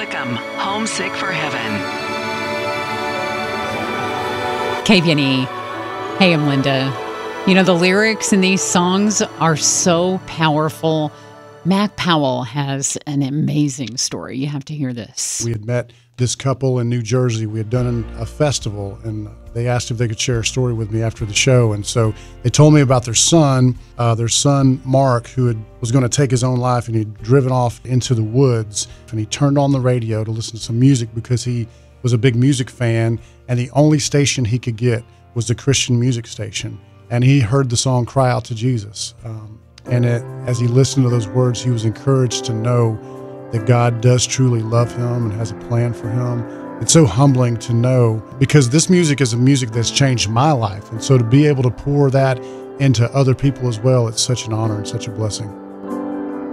Wickham, Homesick for Heaven. KVNE. Hey, I'm Linda. You know, the lyrics in these songs are so powerful. Mac Powell has an amazing story. You have to hear this. We had met this couple in New Jersey. We had done a festival, and they asked if they could share a story with me after the show. And so they told me about their son Mark, who was going to take his own life, and he'd driven off into the woods, and he turned on the radio to listen to some music because he was a big music fan, and the only station he could get was the Christian music station. And he heard the song Cry Out to Jesus. As he listened to those words, he was encouraged to know that God does truly love him and has a plan for him. It's so humbling to know, because this music is a music that's changed my life. And so to be able to pour that into other people as well, it's such an honor and such a blessing.